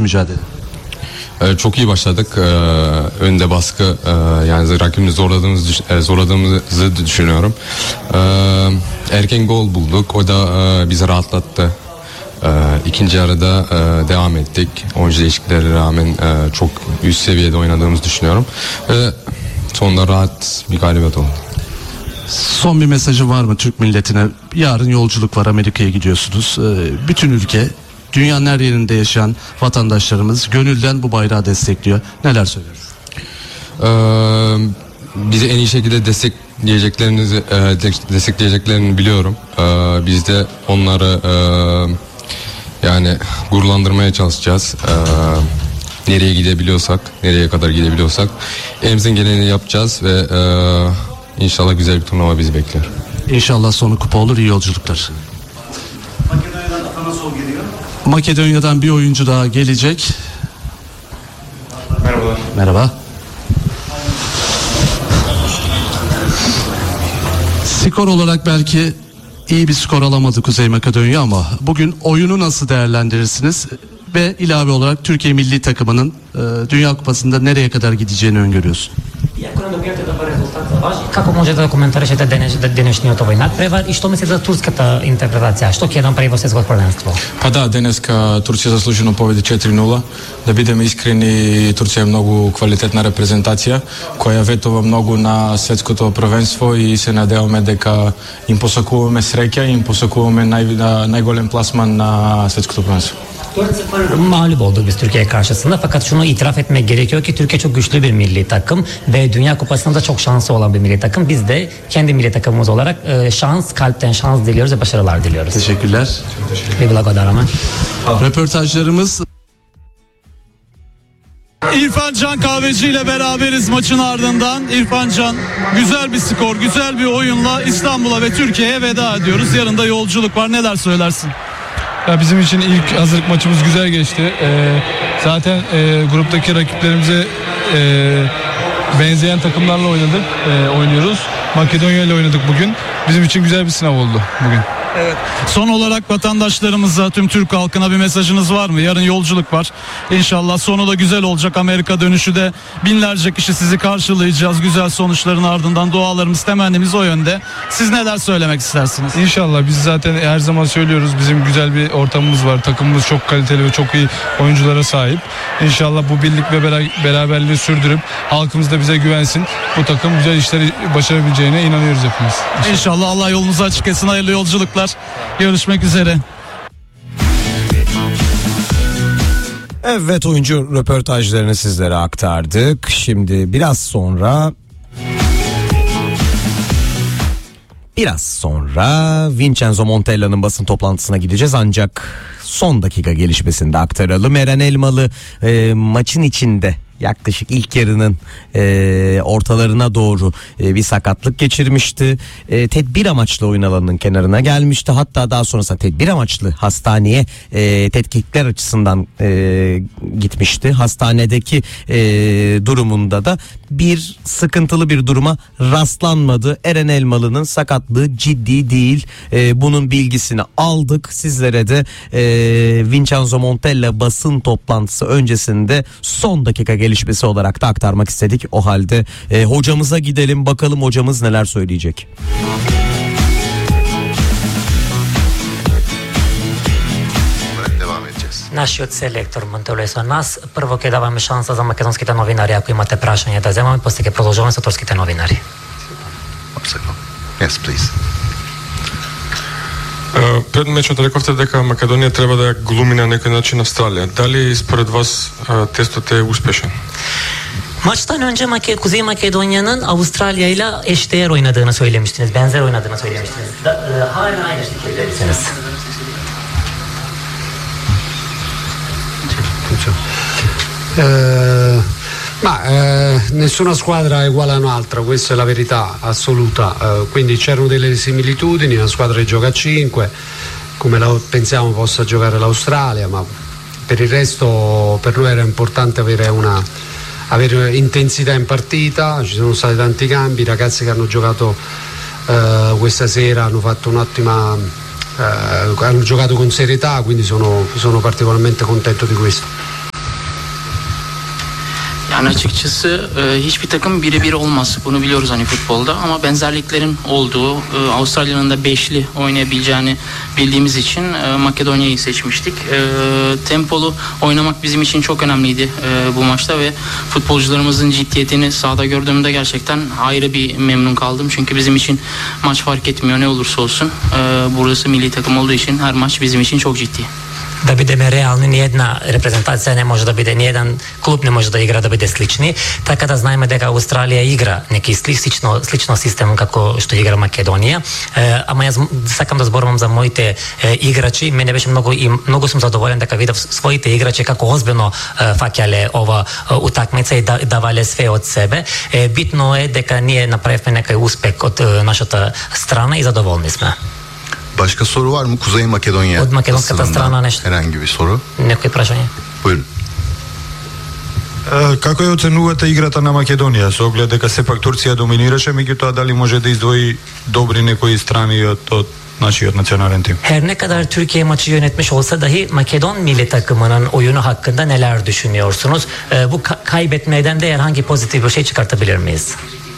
geçti mücadele? Çok iyi başladık. Önde baskı, yani rakibimizi zorladığımızı düşünüyorum. Erken gol bulduk. O da bizi rahatlattı. İkinci yarıda devam ettik. Oyuncu değişikliklere rağmen çok üst seviyede oynadığımızı düşünüyorum. Sonunda rahat bir galibiyet oldu. Son bir mesajı var mı Türk milletine? Yarın yolculuk var, Amerika'ya gidiyorsunuz. Bütün ülke, dünyanın her yerinde yaşayan vatandaşlarımız gönülden bu bayrağı destekliyor. Neler söylüyorsunuz? Bizi en iyi şekilde destekleyeceklerini biliyorum. Biz de onları yani gururlandırmaya çalışacağız. Nereye kadar gidebiliyorsak elimizin geleni yapacağız ve İnşallah güzel bir turnuva bizi bekliyor. İnşallah sonu kupa olur, iyi yolculuklar. Makedonya'dan Atanasov geliyor. Makedonya'dan bir oyuncu daha gelecek. Merhabalar. Merhaba. Skor olarak belki iyi bir skor alamadı Kuzey Makedonya ama bugün oyunu nasıl değerlendirirsiniz? Ve ilave olarak Türkiye milli takımının Dünya Kupası'nda nereye kadar gideceğini öngörüyorsun? Како можете да коментаришете денешниот овој надпревар и што мислите за турската интерпретација? Што ќе едам прави во светското првенство? Па да, денеска Турција заслужено победи 4-0. Да бидеме искрени, Турција е многу квалитетна репрезентација која ветува многу на светското првенство и се надеваме дека им посакуваме среќа и им посакуваме најголем пласман на светското првенство. Mağlup olduk biz Türkiye karşısında, fakat şunu itiraf etmek gerekiyor ki Türkiye çok güçlü bir milli takım ve Dünya Kupası'nda da çok şansı olan bir milli takım. Biz de kendi milli takımımız olarak şans, kalpten şans diliyoruz ve başarılar diliyoruz. Teşekkürler. Bir blagodarama. Röportajlarımız İrfan Can Kahveci ile beraberiz maçın ardından. İrfan Can, güzel bir skor, güzel bir oyunla İstanbul'a ve Türkiye'ye veda ediyoruz. Yarın da yolculuk var. Neler söylersin? Ya bizim için ilk hazırlık maçımız güzel geçti. Zaten gruptaki rakiplerimize benzeyen takımlarla oynuyoruz. Makedonya ile oynadık bugün. Bizim için güzel bir sınav oldu bugün. Evet. Son olarak vatandaşlarımıza, tüm Türk halkına bir mesajınız var mı? Yarın yolculuk var. İnşallah sonu da güzel olacak. Amerika dönüşü de binlerce kişi sizi karşılayacağız. Güzel sonuçların ardından dualarımız, temennimiz o yönde. Siz neler söylemek istersiniz? İnşallah, biz zaten her zaman söylüyoruz, bizim güzel bir ortamımız var. Takımımız çok kaliteli ve çok iyi oyunculara sahip. İnşallah bu birlik ve beraberliği sürdürüp halkımız da bize güvensin. Bu takım güzel işleri başarabileceğine inanıyoruz hepimiz. İnşallah Allah yolunuzu açık etsin. Hayırlı yolculuklar. Görüşmek üzere. Evet, oyuncu röportajlarını sizlere aktardık. Şimdi biraz sonra Vincenzo Montella'nın basın toplantısına gideceğiz, ancak son dakika gelişmesini de aktaralım. Eren Elmalı maçın içinde yaklaşık ilk yarının ortalarına doğru bir sakatlık geçirmişti. Tedbir amaçlı oyun alanının kenarına gelmişti. Hatta daha sonrasında tedbir amaçlı hastaneye tetkikler açısından gitmişti. Hastanedeki durumunda da bir sıkıntılı bir duruma rastlanmadı. Eren Elmalı'nın sakatlığı ciddi değil. Bunun bilgisini aldık. Sizlere de Vincenzo Montella basın toplantısı öncesinde son dakika gelişmesi olarak da aktarmak istedik. O halde hocamıza gidelim, bakalım hocamız neler söyleyecek. Нашиот селектор Монтело е со нас. Прво ќе даваме шанса за македонските новинари, ако имате прашања да земаме, после ќе продолжуваме со турските новинари. Yes, please. Пред мечот рековте дека Македонија треба да ја глуми на некој начин Австралија. Дали според вас тестот е успешен? Maçtan önce Kuzey Makedonya'nın Avustralya ile eşdeğer oynadığını söylemiştiniz. Benzer oynadığını söylemiştiniz. Hala aynı şekilde misiniz? Nessuna squadra è uguale a un'altra, questa è la verità assoluta, quindi c'erano delle similitudini, una squadra che gioca a 5 come pensiamo possa giocare l'Australia, ma per il resto per noi era importante avere intensità in partita. Ci sono stati tanti cambi, i ragazzi che hanno giocato questa sera hanno fatto un'ottima hanno giocato con serietà, quindi sono particolarmente contento di questo. Yani açıkçası hiçbir takım birebir olmaz. Bunu biliyoruz hani futbolda, ama benzerliklerin olduğu, Avustralya'nın da beşli oynayabileceğini bildiğimiz için Makedonya'yı seçmiştik. Tempolu oynamak bizim için çok önemliydi bu maçta ve futbolcularımızın ciddiyetini sahada gördüğümde gerçekten ayrı bir memnun kaldım. Çünkü bizim için maç fark etmiyor ne olursa olsun. Burası milli takım olduğu için her maç bizim için çok ciddi. Da budeme realni, nijedna reprezentacija ne može da bude, nijedan klub ne može da igra da bude slični, tako da znajmo da Australija igra neki slično sistem kako što igra Makedonija. Ама јас сакам да зборувам за моите играчи. Мене беше многу сум задоволен дека видов своите играчи како озбилно фаќале ова утакмица и давале све од себе. Битно е дека ние направивме некај успех од нашата страна и задоволни сме. Başka soru var mı? Kuzey Makedonya Od makedonskата страна нешто? Herhangi bir soru. Некој прашање? Buyurun. Како ја оценувате играта на Македонија со оглед дека сепак Турција доминираше, меѓутоа дали може да издвои добри некои страни од нашиот национален тим? Her ne kadar Türkiye maçı yönetmiş olsa dahi Makedon milli takımının oyunu hakkında neler düşünüyorsunuz? Bu kaybetmeden de herhangi pozitif bir şey çıkartabilir miyiz?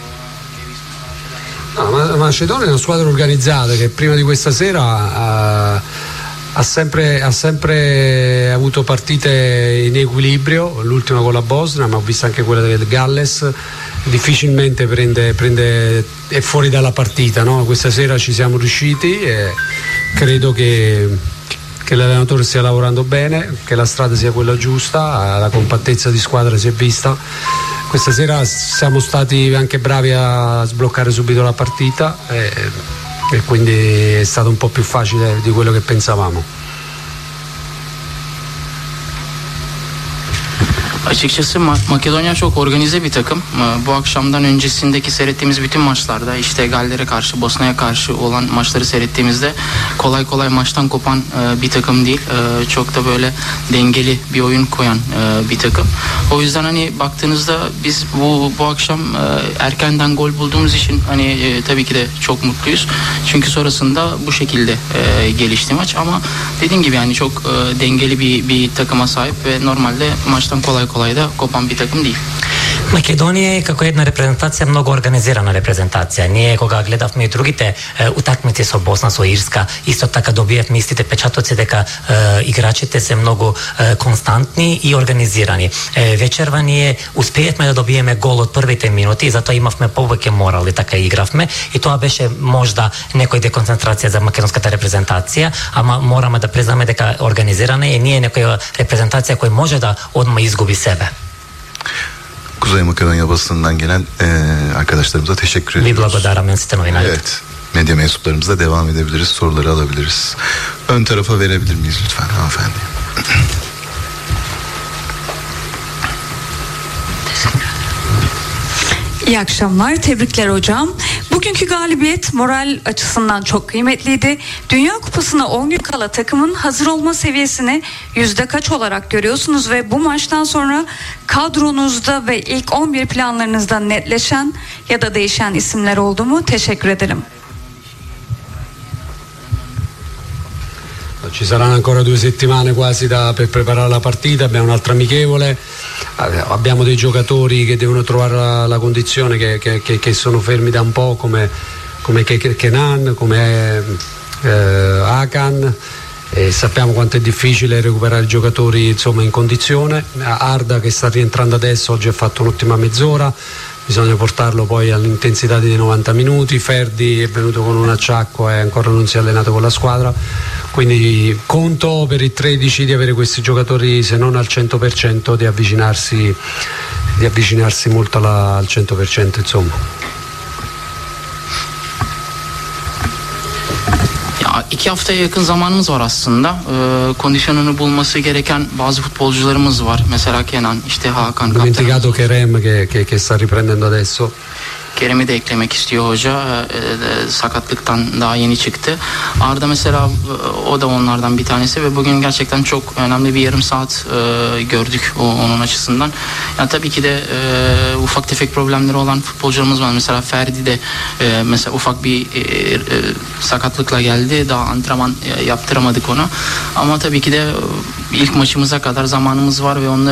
La Macedonia è una squadra organizzata che prima di questa sera ha sempre avuto partite in equilibrio, l'ultima con la Bosnia, ma ho visto anche quella del Galles. Difficilmente è fuori dalla partita, no? Questa sera ci siamo riusciti e credo che l'allenatore stia lavorando bene, che la strada sia quella giusta, la compattezza di squadra si è vista. Questa sera siamo stati anche bravi a sbloccare subito la partita e quindi è stato un po' più facile di quello che pensavamo. Açıkçası Makedonya çok organize bir takım. Bu akşamdan öncesindeki seyrettiğimiz bütün maçlarda, işte Galler'e karşı, Bosna'ya karşı olan maçları seyrettiğimizde kolay kolay maçtan kopan bir takım değil. Çok da böyle dengeli bir oyun koyan bir takım. O yüzden hani baktığınızda biz bu akşam erkenden gol bulduğumuz için hani tabii ki de çok mutluyuz. Çünkü sonrasında bu şekilde gelişti maç, ama dediğim gibi yani çok dengeli bir takıma sahip ve normalde maçtan kolay da kopan bir takım değil. Македонија е како една репрезентација многу организирана репрезентација. Ние кога гледавме и другите утакмици со Босна, со Ирска, исто така добиевме истите печатоци дека играчите се многу константни и организирани. Вечерва ние успеевме да добиеме гол од првите минути и затоа имавме повеќе морал и така игравме, и тоа беше можда некој деконцентрација за македонската репрезентација, ама мораме да признаме дека организирана е, ние некоја репрезентација која може да одма изгуби себе. Kuzey Makedonya basınından gelen arkadaşlarımıza teşekkür ediyoruz. Evet, medya mensuplarımızla devam edebiliriz, soruları alabiliriz. Ön tarafa verebilir miyiz lütfen hanımefendi? İyi akşamlar, tebrikler hocam. Bugünkü galibiyet moral açısından çok kıymetliydi. Dünya Kupası'na 10 gün kala takımın hazır olma seviyesini yüzde kaç olarak görüyorsunuz ve bu maçtan sonra kadronuzda ve ilk 11 planlarınızda netleşen ya da değişen isimler oldu mu? Teşekkür ederim. Ci saranno ancora 2 settimane quasi per preparare la partita, abbiamo un'altra amichevole, abbiamo dei giocatori che devono trovare la condizione, che sono fermi da un po', come Kenan, come Hakan, e sappiamo quanto è difficile recuperare i giocatori insomma in condizione. Arda che sta rientrando adesso, oggi ha fatto un'ottima mezz'ora, bisogna portarlo poi all'intensità dei 90 minuti. Ferdi è venuto con un acciacco e ancora non si è allenato con la squadra, quindi conto per i 13 di avere questi giocatori, se non al 100%, di avvicinarsi molto al 100%, insomma. Ya 2 haftaya yakın zamanımız var aslında. Kondisyonunu bulması gereken bazı futbolcularımız var. Mesela Kenan, işte Hakan. Ho dimenticato Kerem che sta riprendendo adesso. Kerem'i de eklemek istiyor hoca. Sakatlıktan daha yeni çıktı. Arda mesela, o da onlardan bir tanesi ve bugün gerçekten çok önemli bir yarım saat gördük onun açısından. Yani tabii ki de ufak tefek problemleri olan futbolcularımız var. Mesela Ferdi de mesela ufak bir sakatlıkla geldi. Daha antrenman yaptıramadık ona. Ama tabii ki de ilk maçımıza kadar zamanımız var ve onunla